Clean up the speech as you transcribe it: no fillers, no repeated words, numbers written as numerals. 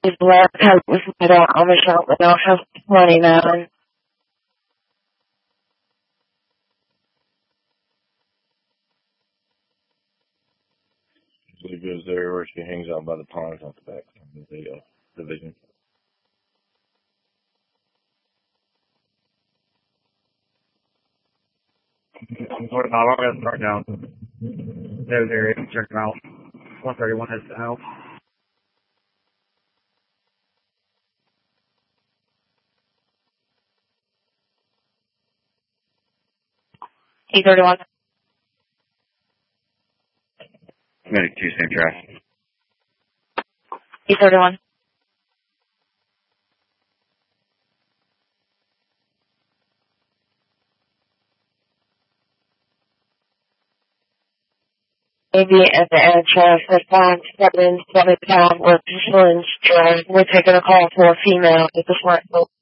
His black coat was laid out on the shelf and I'll have 29. Usually goes there where she hangs out by the ponds out the back of the division. I'm going to start down those areas, check them out. 131 heads to house. E31. Medic 2, same track. E31. Maybe at the entrance at 577 with Lynch Drive. We're taking a call for a female at the front door.